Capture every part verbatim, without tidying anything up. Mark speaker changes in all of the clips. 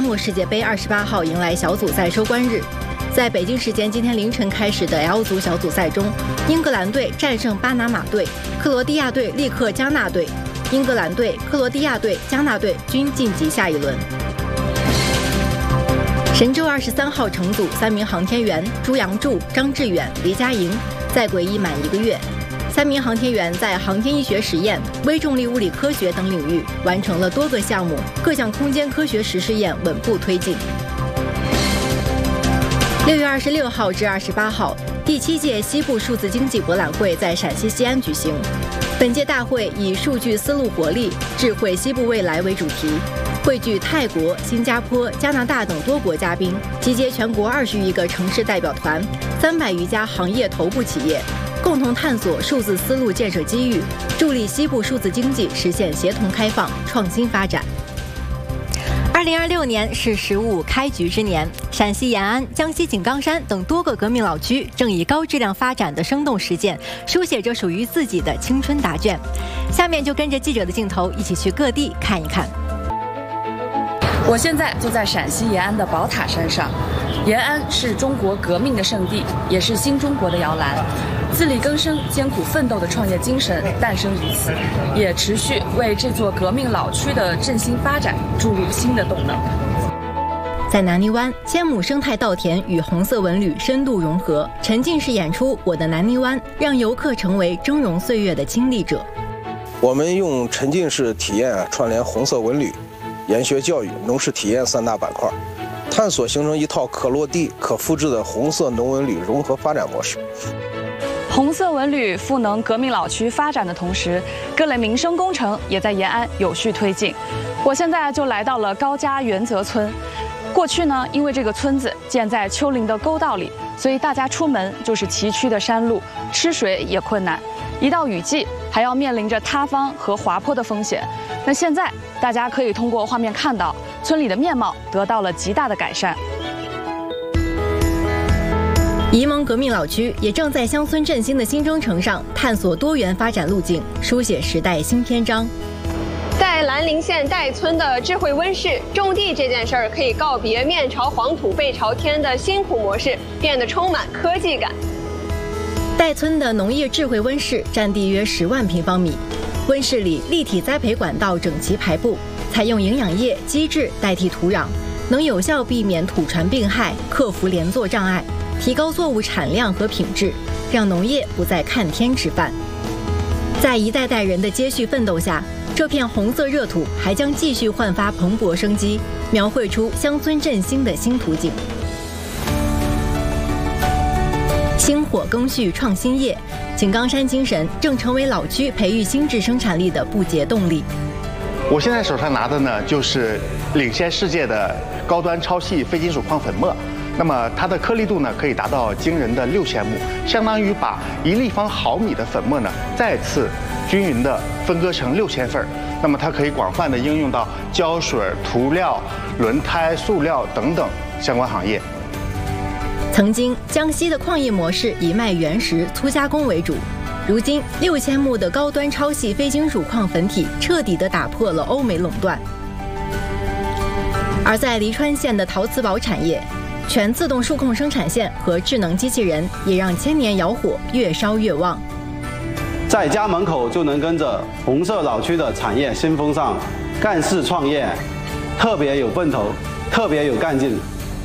Speaker 1: 幕世界杯二十八号迎来小组赛收官日。在北京时间今天凌晨开始的 L 组小组赛中，英格兰队战胜巴拿马队，克罗地亚队力克加纳队，英格兰队、克罗地亚队、加纳队均晋级下一轮。神舟二十三号乘组三名航天员朱杨柱、张志远、黎佳莹在轨已满一个月。三名航天员在航天医学实验、微重力物理科学等领域完成了多个项目，各项空间科学实试验稳步推进。六月二十六号至二十八号，第七届西部数字经济博览会在陕西西安举行。本届大会以“数据丝路活力，智慧西部未来”为主题，汇聚泰国、新加坡、加拿大等多国嘉宾，集结全国二十余个城市代表团、三百余家行业头部企业，共同探索数字丝路建设机遇，助力西部数字经济实现协同开放、创新发展。二零二六年是“十五”开局之年，陕西延安、江西井冈山等多个革命老区正以高质量发展的生动实践，书写着属于自己的青春答卷。下面就跟着记者的镜头，一起去各地看一看。
Speaker 2: 我现在就在陕西延安的宝塔山上。延安是中国革命的圣地，也是新中国的摇篮。自力更生、艰苦奋斗的创业精神诞生于此，也持续为这座革命老区的振兴发展注入新的动能。
Speaker 1: 在南泥湾，千亩生态稻田与红色文旅深度融合，沉浸式演出《我的南泥湾》，让游客成为峥嵘岁月的亲历者。
Speaker 3: 我们用沉浸式体验串联红色文旅、研学教育、农事体验三大板块，探索形成一套可落地、可复制的红色农文旅融合发展模式。
Speaker 2: 红色文旅赋能革命老区发展的同时，各类民生工程也在延安有序推进。我现在就来到了高家元泽村。过去呢，因为这个村子建在丘陵的沟道里，所以大家出门就是崎岖的山路，吃水也困难。一到雨季，还要面临着塌方和滑坡的风险。那现在大家可以通过画面看到，村里的面貌得到了极大的改善。
Speaker 1: 沂蒙革命老区也正在乡村振兴的新征程上探索多元发展路径，书写时代新篇章。
Speaker 4: 在兰陵县岱村的智慧温室，种地这件事儿可以告别面朝黄土背朝天的辛苦模式，变得充满科技感。
Speaker 1: 岱村的农业智慧温室占地约十万平方米，温室里立体栽培管道整齐排布，采用营养液基质代替土壤，能有效避免土传病害，克服连作障碍，提高作物产量和品质，让农业不再看天吃饭。在一代代人的接续奋斗下，这片红色热土还将继续焕发蓬勃生机，描绘出乡村振兴的新图景。薪火更续创新业，井冈山精神正成为老区培育新质生产力的不竭动力。
Speaker 5: 我现在手上拿的呢，就是领先世界的高端超细非金属矿粉末。那么它的颗粒度呢，可以达到惊人的六千亩，相当于把一立方毫米的粉末呢，再次均匀地分割成六千份。那么它可以广泛地应用到胶水、涂料、轮胎、塑料等等相关行业。
Speaker 1: 曾经江西的矿业模式以卖原石、粗加工为主，如今六千亩的高端超细非金属矿粉体彻底地打破了欧美垄断。而在黎川县的陶瓷堡产业，全自动数控生产线和智能机器人也让千年窑火越烧越旺。
Speaker 6: 在家门口就能跟着红色老区的产业新风尚，干事创业，特别有奔头，特别有干劲。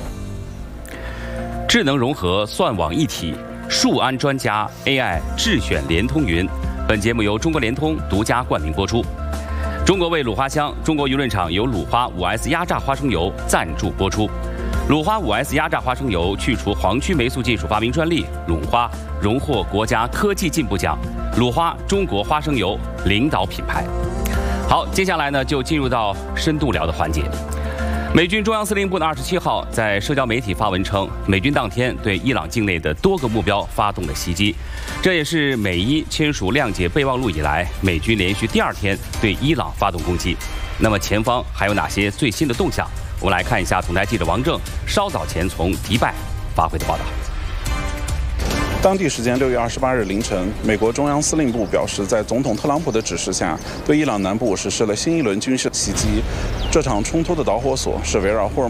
Speaker 7: 智能融合，算网一体，数安专家 A I 智选联通云。本节目由中国联通独家冠名播出。中国味鲁花香，中国舆论场由鲁花 五 S 压榨花生油赞助播出。鲁花 五 S 压榨花生油去除黄曲霉素技术发明专利，鲁花荣获国家科技进步奖，鲁花中国花生油领导品牌。好，接下来呢就进入到深度聊的环节。美军中央司令部的二十七号在社交媒体发文称，美军当天对伊朗境内的多个目标发动了袭击，这也是美伊签署谅解备忘录以来，美军连续第二天对伊朗发动攻击。那么前方还有哪些最新的动向？我们来看一下总台记者王正稍早前从迪拜发回的报道。
Speaker 8: 当地时间六月二十八日凌晨，美国中央司令部表示，在总统特朗普的指示下，对伊朗南部实施了新一轮军事袭击。这场冲突的导火索是围绕霍尔